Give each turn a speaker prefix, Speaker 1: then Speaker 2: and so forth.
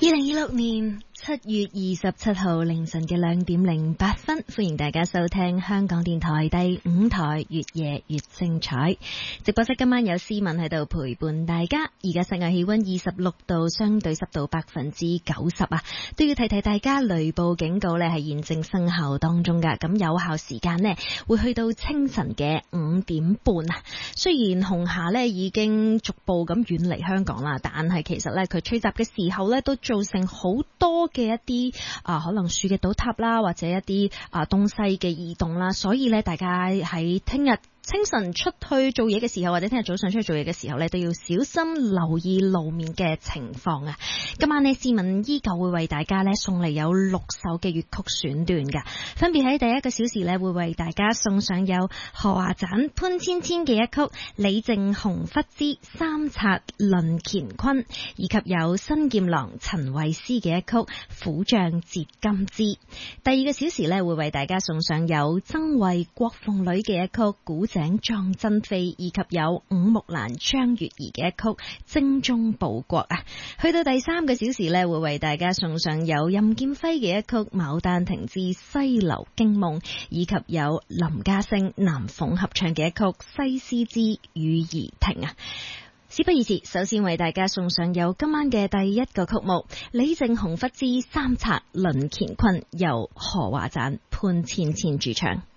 Speaker 1: 2026年7月27號凌晨嘅2點08分，歡迎大家收聽香港電台第5台越夜越精彩直播室。今晚有思敏喺度陪伴大家。而家室外氣溫26度，相對濕度90%啊，都要提提大家雷暴警告呢係現正生效當中噶。咁有效時間呢會去到清晨嘅5點半啊。雖然紅霞呢已經逐步咁遠離香港啦，但係其實呢佢吹襲嘅時候呢都造成好多嘅一啲可能樹嘅倒塌啦，或者一啲東西嘅移動啦，所以咧大家喺聽日清晨出去做嘢嘅時候，或者聽日早上出去做嘢嘅時候呢，都要小心留意路面嘅情況啊！今晚呢，思敏依舊會為大家呢送嚟有6首嘅粵曲選段㗎，分別喺第一個小時呢，會為大家送上有何華盞潘芊芊嘅一曲李靖洪忽之三策論乾坤，以及有新劍郎陳慧思嘅一曲虎將折金枝。第二個小時呢，會為大家送上有曾慧郭鳳女嘅一曲古井葬珍妃，以及有伍木蘭張月兒嘅一曲精忠報國啊。去到第三個小時呢，會為大家送上有任劍輝嘅一曲牡丹亭之西樓驚夢，以及有林家聲南鳳合唱嘅一曲西施之雨兒停啊。事不宜遲，首先為大家送上有今晚嘅第一個曲目李靖洪忽之三策論乾坤，由何華盞潘芊芊主唱。